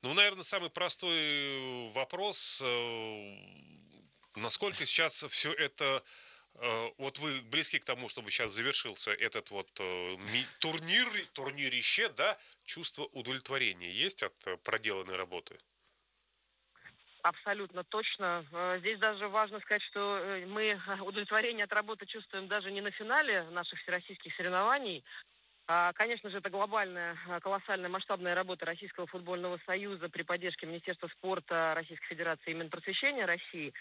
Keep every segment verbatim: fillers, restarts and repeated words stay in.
Ну, наверное, самый простой вопрос, э, насколько сейчас все это... э, Вот вы близки к тому, чтобы сейчас завершился этот вот э, ми- турнир, турнирище, да? Чувство удовлетворения есть от э, проделанной работы? Абсолютно точно. Э, Здесь даже важно сказать, что э, мы э, удовлетворение от работы чувствуем даже не на финале наших всероссийских соревнований. А, Конечно же, это глобальная, э, колоссальная масштабная работа Российского футбольного союза при поддержке Министерства спорта Российской Федерации и Минпросвещения России.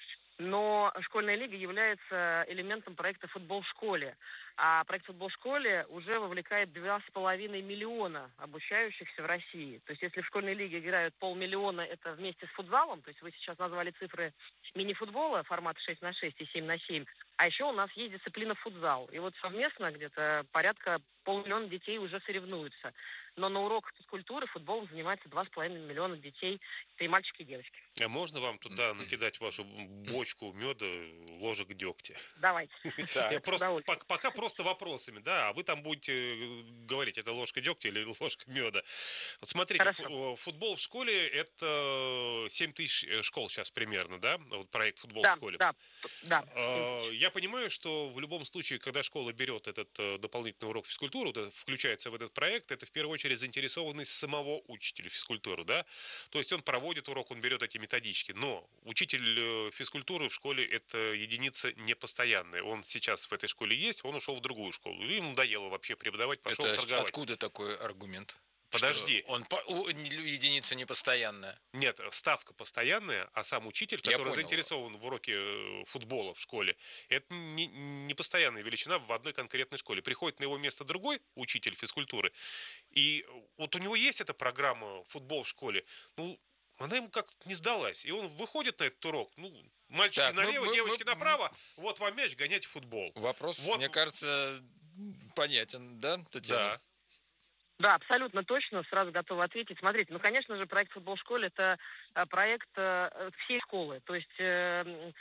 Но школьная лига является элементом проекта «Футбол в школе». А проект «Футбол в школе» уже вовлекает два с половиной миллиона обучающихся в России. То есть если в школьной лиге играют полмиллиона, это вместе с футзалом, то есть вы сейчас назвали цифры мини-футбола формата шесть на шесть и семь на семь, а еще у нас есть дисциплина футзал. И вот совместно где-то порядка полмиллиона детей уже соревнуются. Но на уроках физкультуры футболом занимается два с половиной миллиона детей. Это и мальчики, и девочки. А можно вам туда накидать вашу бочку меда, ложек дегтя? Давайте. Я Так, С просто удовольствием. пок- пока просто вопросами, да, а вы там будете э, говорить, это ложка дегтя или ложка меда. Вот смотрите, Хорошо. фу- э, футбол в школе это семь тысяч э, школ сейчас примерно, да, вот проект футбол в Да, школе. да, да. семь А, тысяч. Я понимаю, что в любом случае, когда школа берет этот э, дополнительный урок физкультуры, вот это включается в этот проект, это в первую очередь заинтересованность самого учителя физкультуры, да, то есть он проводит урок, он берет эти методички, но учитель э, физкультуры в школе это единица непостоянная, он сейчас в этой школе есть, он ушел в другую школу, и ему надоело вообще преподавать, пошел это торговать. откуда такой аргумент? Подожди. Что он по- у- единица непостоянная. Нет, ставка постоянная, а сам учитель, Я который понял. заинтересован в уроке э, футбола в школе, это не, не постоянная величина в одной конкретной школе. Приходит на его место другой учитель физкультуры, и вот у него есть эта программа «Футбол в школе», ну, она ему как-то не сдалась. И он выходит на этот урок, ну, мальчики Так, мы- налево, мы- девочки мы- направо, вот вам мяч, гоняйте в футбол. Вопрос, Вот. мне кажется, понятен, да, Татьяна? Да. Да, абсолютно точно, сразу готова ответить. Смотрите, ну, конечно же, проект «Футбол в школе» – это э, проект э, всей школы. То есть э, м,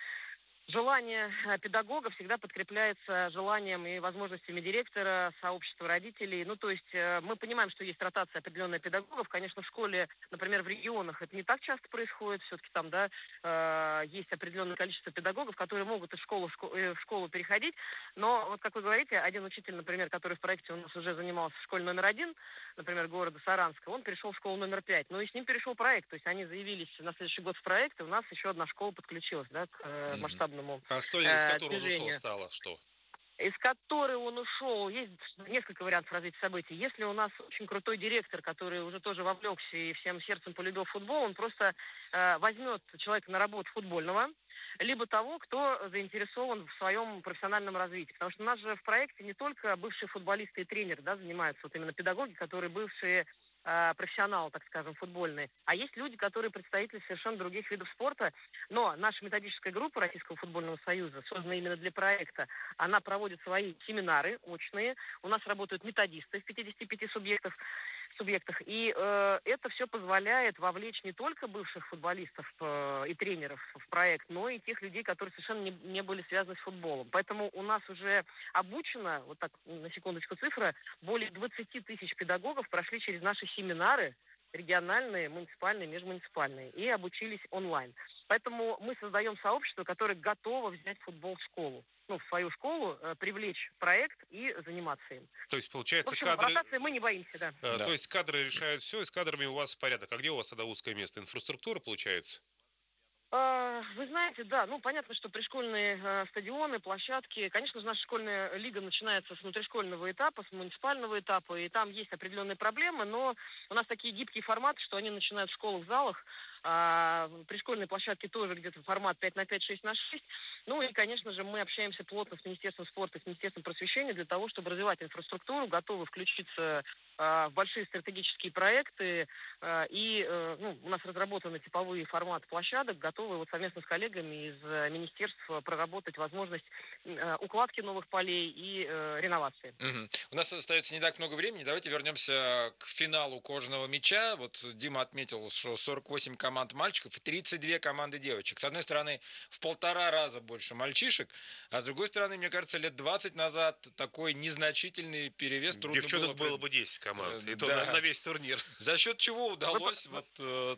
желание э, педагога всегда подкрепляется желанием и возможностями директора, сообщества родителей. Ну, то есть э, мы понимаем, что есть ротация определенная педагогов. Конечно, в школе, например, в регионах это не так часто происходит. Все-таки там, да, э, есть определенное количество педагогов, которые могут из школы в школу, э, в школу переходить. Но вот, как вы говорите, один учитель, например, который в проекте у нас уже занимался в школе номер один, например, города Саранска, он перешел в школу номер пять. Ну и с ним перешел проект. То есть они заявились на следующий год в проект, и у нас еще одна школа подключилась, да, к э, Мгм. масштабному А с той, из э, которой он ушел, движению. стало что? Из которой он ушел, есть несколько вариантов развития событий. Если у нас очень крутой директор, который уже тоже вовлекся и всем сердцем полюбил футбол, он просто э, возьмет человека на работу футбольного, либо того, кто заинтересован в своем профессиональном развитии. Потому что у нас же в проекте не только бывшие футболисты и тренеры, да, занимаются, вот именно педагоги, которые бывшие э, профессионалы, так скажем, футбольные. А есть люди, которые представители совершенно других видов спорта. Но наша методическая группа Российского футбольного союза, созданная именно для проекта, она проводит свои семинары очные. У нас работают методисты в пятидесяти пяти субъектах. субъектах. И э, это все позволяет вовлечь не только бывших футболистов э, и тренеров в проект, но и тех людей, которые совершенно не, не были связаны с футболом. Поэтому у нас уже обучено, вот так, на секундочку цифра, более двадцати тысяч педагогов прошли через наши семинары, региональные, муниципальные, межмуниципальные, и обучились онлайн. Поэтому мы создаем сообщество, которое готово взять футбол в школу. Ну, в свою школу, э, привлечь проект и заниматься им. То есть, В получается, общем, кадры... ротации мы не боимся, да. Э, Да. То есть кадры решают все, и с кадрами у вас порядок. А где у вас тогда узкое место? Инфраструктура, получается? А, Вы знаете, да, ну понятно, что пришкольные э, стадионы, площадки, конечно же, наша школьная лига начинается с внутришкольного этапа, с муниципального этапа, и там есть определенные проблемы, но у нас такие гибкие форматы, что они начинают в школах, в залах, а пришкольные площадки тоже где-то формат пять на пять, шесть на шесть. Ну и, конечно же, мы общаемся плотно с Министерством спорта, с Министерством просвещения для того, чтобы развивать инфраструктуру, готовы включиться в большие стратегические проекты, и э, ну, у нас разработаны типовые форматы площадок, готовы вот совместно с коллегами из министерства проработать возможность э, укладки новых полей и э, реновации. Мгм. У нас остается не так много времени. Давайте вернемся к финалу кожаного мяча. Вот Дима отметил, что сорок восемь команд мальчиков и тридцать две команды девочек. С одной стороны, в полтора раза больше мальчишек, а с другой стороны, мне кажется, лет двадцать назад такой незначительный перевес трудно Девчонок было... было бы десять команд, Э, и то да. на, на весь турнир. За счет чего удалось вот э,